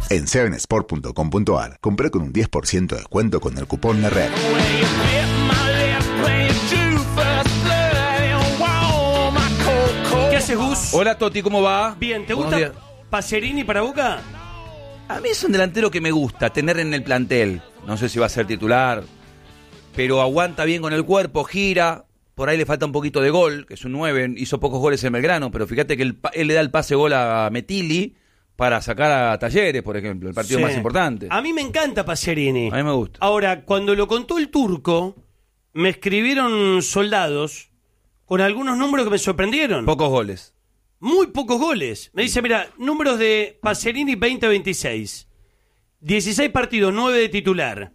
En 7sport.com.ar, comprá con un 10% de descuento con el cupón LARRED. ¿Qué haces, Gus? Hola, Toti, ¿cómo va? Bien, ¿te Buenos gusta días. Pacerini para Boca? A mí es un delantero que me gusta tener en el plantel. No sé si va a ser titular, pero aguanta bien con el cuerpo, gira. Por ahí le falta un poquito de gol, que es un 9, hizo pocos goles en Belgrano, pero fíjate que él le da el pase-gol a Metilli para sacar a Talleres, por ejemplo, el partido más importante. A mí me encanta Pacerini. A mí me gusta. Ahora, cuando lo contó el turco, me escribieron soldados con algunos números que me sorprendieron. Pocos goles. Muy pocos goles. Me dice, mira, números de Pacerini 20-26. 16 partidos, 9 de titular.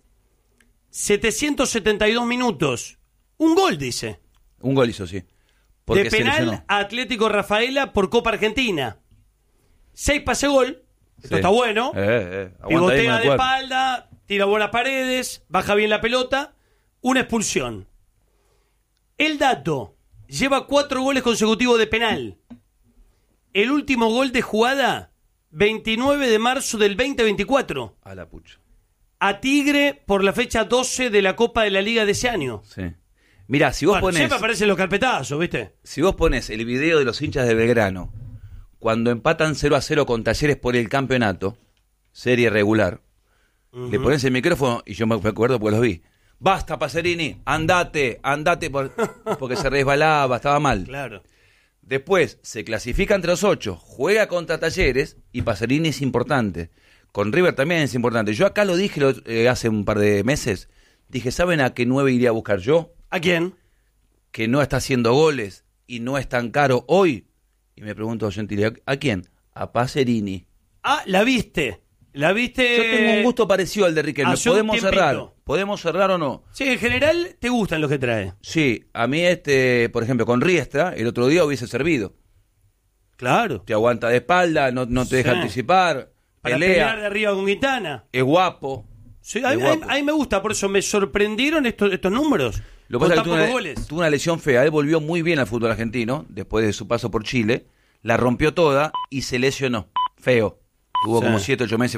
772 minutos. Un gol, dice. Un gol hizo, sí. Porque De penal seleccionó. a Atlético Rafaela por Copa Argentina. 6 pase-gol. Esto Sí. está bueno. Aguanta bien con Pivotea el de cuerpo. espalda, tira bola a paredes, baja bien la pelota. Una expulsión. El dato. Lleva 4 goles consecutivos de penal. El último gol de jugada, 29 de marzo del 2024. A la pucha. A Tigre por la fecha 12 de la Copa de la Liga de ese año. Sí. Mira, si vos Bueno, pones... siempre aparecen los carpetazos, ¿viste? Si vos pones el video de los hinchas de Belgrano, cuando empatan 0-0 con Talleres por el campeonato, serie regular, le pones el micrófono, y yo me acuerdo porque los vi. Basta, Pacerini, andate, porque se resbalaba, estaba mal. Claro. Después se clasifica entre los 8, juega contra Talleres, y Pacerini es importante. Con River también es importante. Yo acá lo dije hace un par de meses, dije, ¿saben a qué 9 iría a buscar yo? ¿A quién? Que no está haciendo goles y no es tan caro hoy. Y me pregunto, Gentili, ¿a quién? A Pacerini. Ah, la viste. La viste. Yo tengo un gusto parecido al de Riquelme. hace un ¿Podemos tiempito. cerrar? ¿Podemos cerrar o no? Sí, en general te gustan los que trae. Sí, a mí por ejemplo, con Riestra, el otro día hubiese servido. Claro. Te aguanta de espalda, no te deja Sí. anticipar, Para pelear de pelea, arriba con Quintana. es guapo. Sí, a es mí guapo. me gusta, por eso me sorprendieron estos números. Lo Con que tan pasa es pocos que goles. tuvo una lesión fea. Él volvió muy bien al fútbol argentino después de su paso por Chile. La rompió toda y se lesionó. Feo. Tuvo Sí. como 7, 8 meses